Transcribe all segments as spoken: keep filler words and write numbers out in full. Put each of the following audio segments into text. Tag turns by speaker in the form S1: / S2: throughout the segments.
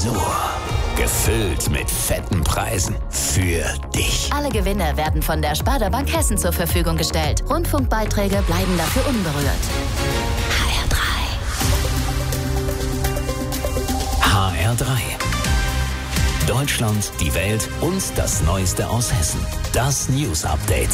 S1: Tresor. Gefüllt mit fetten Preisen für dich.
S2: Alle Gewinne werden von der Sparda Bank Hessen zur Verfügung gestellt. Rundfunkbeiträge bleiben dafür unberührt. H R drei.
S1: H R drei. Deutschland, die Welt und das Neueste aus Hessen. Das News Update.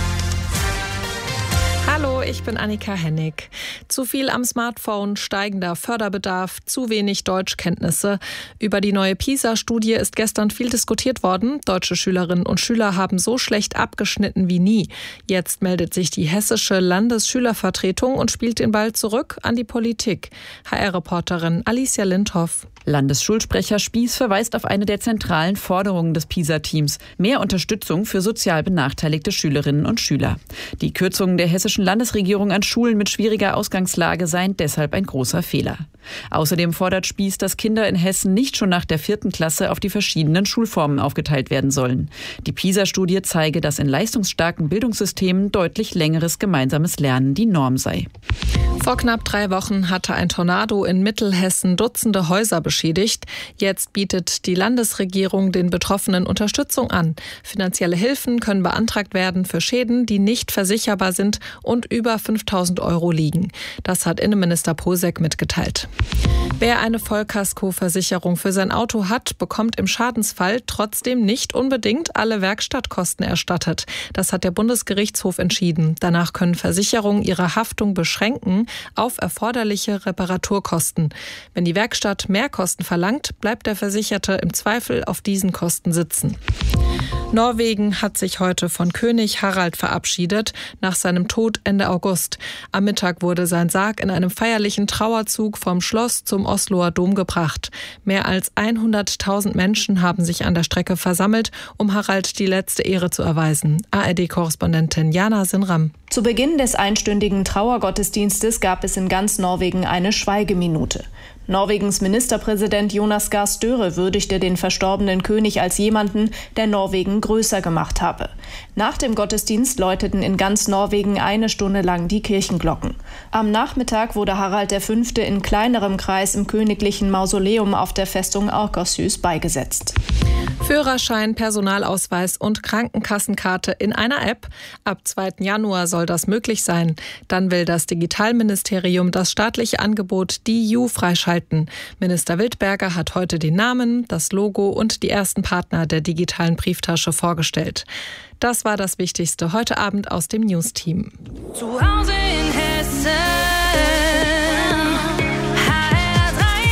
S3: Hallo, ich bin Annika Hennig. Zu viel am Smartphone, steigender Förderbedarf, zu wenig Deutschkenntnisse. Über die neue PISA-Studie ist gestern viel diskutiert worden. Deutsche Schülerinnen und Schüler haben so schlecht abgeschnitten wie nie. Jetzt meldet sich die hessische Landesschülervertretung und spielt den Ball zurück an die Politik. H R-Reporterin Alicia Lindhoff.
S4: Landesschulsprecher Spieß verweist auf eine der zentralen Forderungen des PISA-Teams: mehr Unterstützung für sozial benachteiligte Schülerinnen und Schüler. Die Kürzungen der hessischen Landesregierung an Schulen mit schwieriger Ausgangslage seien deshalb ein großer Fehler. Außerdem fordert Spieß, dass Kinder in Hessen nicht schon nach der vierten Klasse auf die verschiedenen Schulformen aufgeteilt werden sollen. Die PISA-Studie zeige, dass in leistungsstarken Bildungssystemen deutlich längeres gemeinsames Lernen die Norm sei.
S3: Vor knapp drei Wochen hatte ein Tornado in Mittelhessen Dutzende Häuser beschädigt. Jetzt bietet die Landesregierung den Betroffenen Unterstützung an. Finanzielle Hilfen können beantragt werden für Schäden, die nicht versicherbar sind und über fünftausend Euro liegen. Das hat Innenminister Posek mitgeteilt. Wer eine Vollkaskoversicherung für sein Auto hat, bekommt im Schadensfall trotzdem nicht unbedingt alle Werkstattkosten erstattet. Das hat der Bundesgerichtshof entschieden. Danach können Versicherungen ihre Haftung beschränken auf erforderliche Reparaturkosten. Wenn die Werkstatt mehr Kosten verlangt, bleibt der Versicherte im Zweifel auf diesen Kosten sitzen. Norwegen hat sich heute von König Harald verabschiedet, nach seinem Tod Ende August. Am Mittag wurde sein Sarg in einem feierlichen Trauerzug vom Schloss zum Osloer Dom gebracht. Mehr als hunderttausend Menschen haben sich an der Strecke versammelt, um Harald die letzte Ehre zu erweisen. A R D-Korrespondentin Jana Sinram.
S5: Zu Beginn des einstündigen Trauergottesdienstes gab es in ganz Norwegen eine Schweigeminute. Norwegens Ministerpräsident Jonas Gahr Støre würdigte den verstorbenen König als jemanden, der Norwegen größer gemacht habe. Nach dem Gottesdienst läuteten in ganz Norwegen eine Stunde lang die Kirchenglocken. Am Nachmittag wurde Harald der Fünfte in kleinerem Kreis im königlichen Mausoleum auf der Festung Akershus beigesetzt.
S3: Führerschein, Personalausweis und Krankenkassenkarte in einer App. Ab zweiten Januar soll das möglich sein. Dann will das Digitalministerium das staatliche Angebot D I U freischalten. Minister Wildberger hat heute den Namen, das Logo und die ersten Partner der digitalen Brieftasche vorgestellt. Das war das Wichtigste heute Abend aus dem News-Team.
S6: Zu Hause in Hessen, H R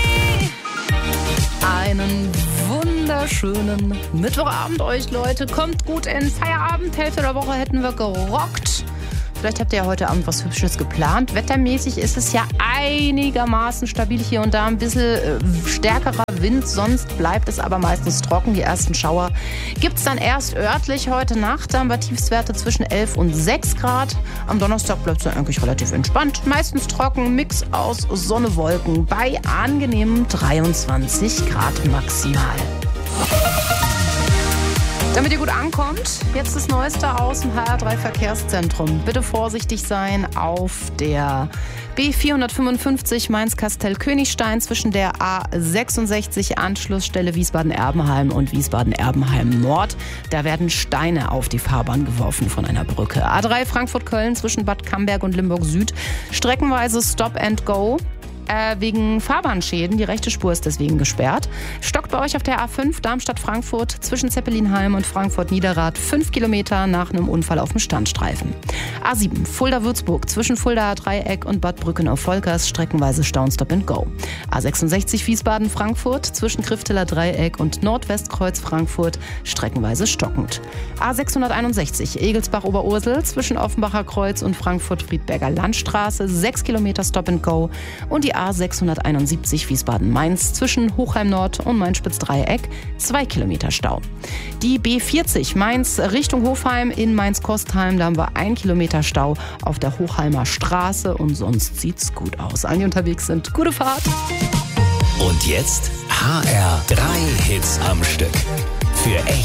S6: drei. Einen wunderschönen Mittwochabend euch, Leute. Kommt gut in Feierabend. Hälfte der Woche hätten wir gerockt. Vielleicht habt ihr ja heute Abend was Hübsches geplant. Wettermäßig ist es ja einigermaßen stabil hier und da. Ein bisschen äh, stärkerer Wind, sonst bleibt es aber meistens trocken. Die ersten Schauer gibt es dann erst örtlich heute Nacht. Da haben wir Tiefstwerte zwischen elf und sechs Grad. Am Donnerstag bleibt es dann eigentlich relativ entspannt. Meistens trocken, Mix aus Sonne, Wolken bei angenehmen dreiundzwanzig Grad maximal. Damit ihr gut ankommt, jetzt das Neueste aus dem H R drei Verkehrszentrum. Bitte vorsichtig sein auf der B vierhundertfünfundfünfzig Mainz-Kastell-Königstein zwischen der A sechsundsechzig Anschlussstelle Wiesbaden-Erbenheim und Wiesbaden-Erbenheim-Nord. Da werden Steine auf die Fahrbahn geworfen von einer Brücke. A drei Frankfurt-Köln zwischen Bad Camberg und Limburg-Süd. Streckenweise Stop and Go. Äh, wegen Fahrbahnschäden. Die rechte Spur ist deswegen gesperrt. Stockt bei euch auf der A fünf Darmstadt-Frankfurt zwischen Zeppelinheim und Frankfurt-Niederrad fünf Kilometer nach einem Unfall auf dem Standstreifen. A sieben Fulda-Würzburg zwischen Fuldaer Dreieck und Bad Brückenau-Volkers streckenweise Stau und Stop and Go. A sechsundsechzig Wiesbaden-Frankfurt zwischen Krifteler Dreieck und Nordwestkreuz Frankfurt streckenweise stockend. A sechshunderteinundsechzig Egelsbach-Oberursel zwischen Offenbacher Kreuz und Frankfurt-Friedberger Landstraße sechs Kilometer Stop and Go und die A sechshunderteinundsiebzig Wiesbaden-Mainz zwischen Hochheim-Nord und Main-Spitz-Dreieck zwei Kilometer Stau. Die B vierzig Mainz Richtung Hofheim in Mainz-Kostheim, da haben wir ein Kilometer Stau auf der Hochheimer Straße und sonst sieht's gut aus. Alle, die unterwegs sind, gute Fahrt!
S1: Und jetzt H R drei Hits am Stück. Für echt